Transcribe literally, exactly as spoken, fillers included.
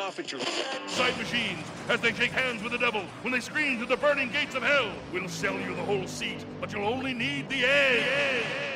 off at your Side machines, as they shake hands with the devil when they scream to the burning gates of hell. We'll sell you the whole seat, but you'll only need the egg.